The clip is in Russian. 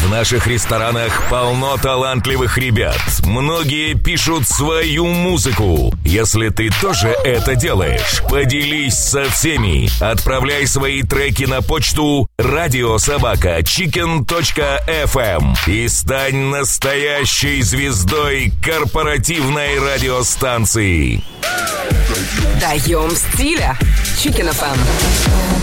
В наших ресторанах полно талантливых ребят. Многие пишут свою музыку. Если ты тоже это делаешь, поделись со всеми. Отправляй свои треки на почту radiosobaka.chicken.fm и стань настоящей звездой корпоративной радиостанции. Даем стиля. Chicken FM.